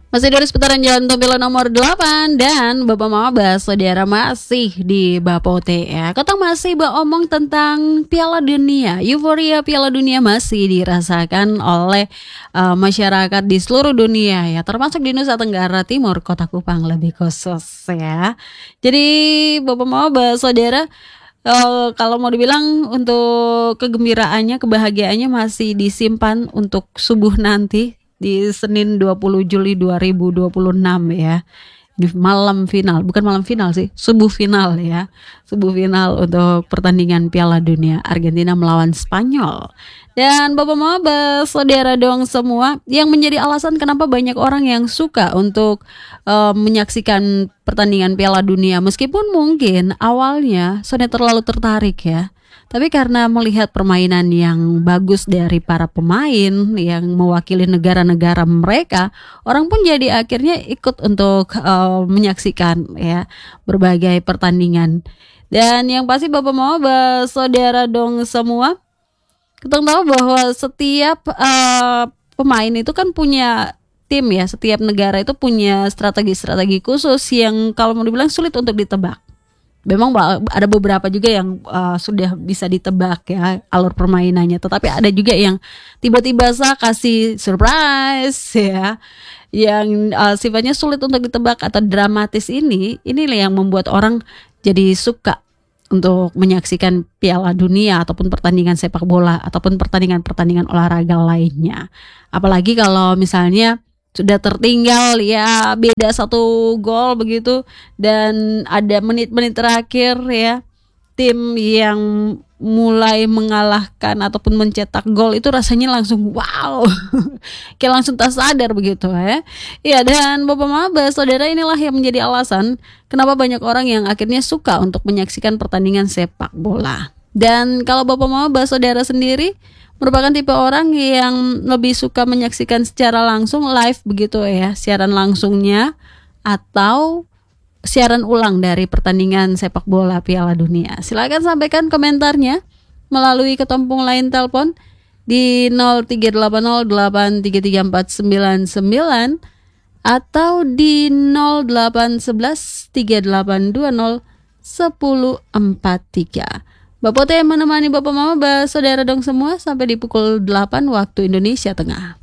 Masih dari seputaran Jalan Tompila nomor 8 dan Bapak Maba Saudara masih di Bapote ya. Kita masih beromong tentang Piala Dunia. Euforia Piala Dunia masih dirasakan oleh masyarakat di seluruh dunia ya, termasuk di Nusa Tenggara Timur, Kota Kupang lebih khusus ya. Jadi Bapak Maba Saudara, kalau mau dibilang untuk kegembiraannya, kebahagiaannya masih disimpan untuk subuh nanti di Senin 20 Juli 2026 ya. Di malam final, bukan malam final sih, subuh final ya. Subuh final untuk pertandingan Piala Dunia Argentina melawan Spanyol. Dan Bapak Maba Saudara dong semua, yang menjadi alasan kenapa banyak orang yang suka untuk menyaksikan pertandingan Piala Dunia, meskipun mungkin awalnya Sonya terlalu tertarik ya. Tapi karena melihat permainan yang bagus dari para pemain yang mewakili negara-negara mereka, orang pun jadi akhirnya ikut untuk menyaksikan ya berbagai pertandingan. Dan yang pasti Bapak Maba Saudara dong semua, kita tahu bahwa setiap pemain itu kan punya tim ya, setiap negara itu punya strategi-strategi khusus yang kalau mau dibilang sulit untuk ditebak. Memang ada beberapa juga yang sudah bisa ditebak ya alur permainannya, tetapi ada juga yang tiba-tiba kasih surprise ya, yang sifatnya sulit untuk ditebak atau dramatis. Inilah yang membuat orang jadi suka untuk menyaksikan Piala Dunia ataupun pertandingan sepak bola ataupun pertandingan-pertandingan olahraga lainnya. Apalagi kalau misalnya sudah tertinggal ya beda 1 gol begitu, dan ada menit-menit terakhir ya tim yang mulai mengalahkan ataupun mencetak gol, itu rasanya langsung wow kayak langsung tak sadar begitu ya. Ya, dan Bapak Maba Saudara, inilah yang menjadi alasan kenapa banyak orang yang akhirnya suka untuk menyaksikan pertandingan sepak bola. Dan kalau Bapak Maba Saudara sendiri merupakan tipe orang yang lebih suka menyaksikan secara langsung live begitu ya, siaran langsungnya, atau siaran ulang dari pertandingan sepak bola Piala Dunia? Silakan sampaikan komentarnya melalui ketompong line telepon di 0380833499 atau di 081138201043. Bapak Teh menemani Bapak Maba Saudara dong semua sampai di pukul 8 waktu Indonesia Tengah.